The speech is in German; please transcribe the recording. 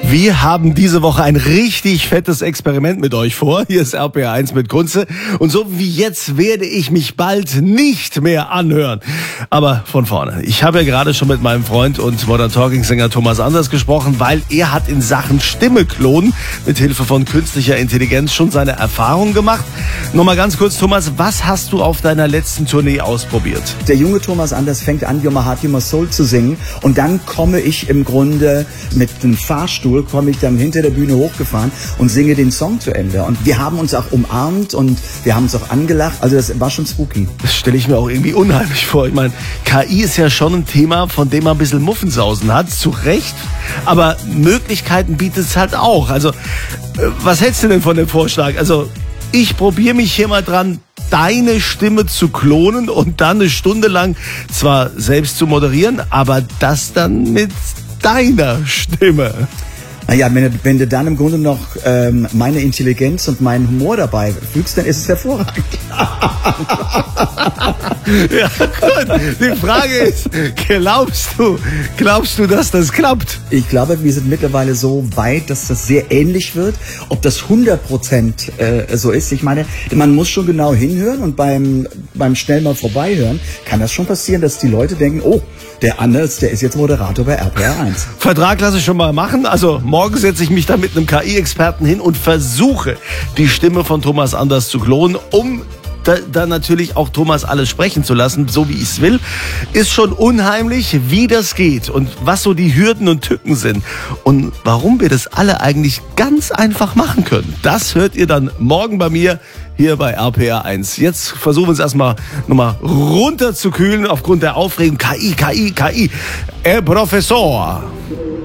Wir haben diese Woche ein richtig fettes Experiment mit euch vor. Hier ist RPR 1 mit Kunze. Und so wie jetzt werde ich mich bald nicht mehr anhören. Aber von vorne. Ich habe ja gerade schon mit meinem Freund und Modern Talking Sänger Thomas Anders gesprochen, weil er hat in Sachen Stimme klonen mit Hilfe von künstlicher Intelligenz schon seine Erfahrungen gemacht. Nochmal ganz kurz, Thomas, was hast du auf deiner letzten Tournee ausprobiert? Der junge Thomas Anders fängt an, You're My Heart, You're My Soul zu singen. Und dann komme ich im Grunde mit einem Fahrstuhl, komme ich dann hinter der Bühne hochgefahren und singe den Song zu Ende. Und wir haben uns auch umarmt und wir haben uns auch angelacht. Also das war schon spooky. Das stelle ich mir auch irgendwie unheimlich vor. Ich meine, KI ist ja schon ein Thema, von dem man ein bisschen Muffensausen hat, zu Recht. Aber Möglichkeiten bietet es halt auch. Also, was hältst du denn von dem Vorschlag? Also, ich probiere mich hier mal dran, deine Stimme zu klonen und dann eine Stunde lang zwar selbst zu moderieren, aber das dann mit deiner Stimme. Naja, wenn du dann im Grunde noch meine Intelligenz und meinen Humor dabei fügst, dann ist es hervorragend. Ja, gut. Die Frage ist, glaubst du, dass das klappt? Ich glaube, wir sind mittlerweile so weit, dass das sehr ähnlich wird. Ob das 100% so ist, ich meine, man muss schon genau hinhören und beim schnell mal vorbeihören kann das schon passieren, dass die Leute denken, oh, der Anders, der ist jetzt Moderator bei RPR 1. Vertrag lasse ich schon mal machen. Also morgen setze ich mich da mit einem KI-Experten hin und versuche, die Stimme von Thomas Anders zu klonen, um dann natürlich auch Thomas alles sprechen zu lassen, so wie ich es will. Ist schon unheimlich, wie das geht und was so die Hürden und Tücken sind und warum wir das alle eigentlich ganz einfach machen können. Das hört ihr dann morgen bei mir hier bei RPR 1. Jetzt versuchen wir uns erstmal nochmal runterzukühlen aufgrund der Aufregung. KI. El Professor.